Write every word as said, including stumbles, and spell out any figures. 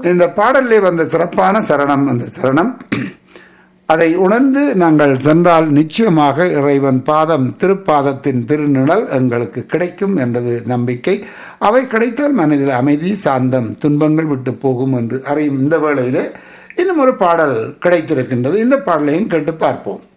இந்த பாடலிலே வந்த சிறப்பான சரணம் அந்த சரணம் அதை உணர்ந்து நாங்கள் சென்றால் நிச்சயமாக இறைவன் பாதம் திருப்பாதத்தின் திருநிழல் எங்களுக்கு கிடைக்கும் என்றது நம்பிக்கை. அவை கிடைத்தால் மனதில் அமைதி சாந்தம் துன்பங்கள் விட்டு போகும் என்று அறியும் இந்த வேளையிலே இன்னும் ஒரு பாடல் கிடைத்திருக்கின்றது. இந்த பாடலையும் கேட்டு பார்ப்போம்.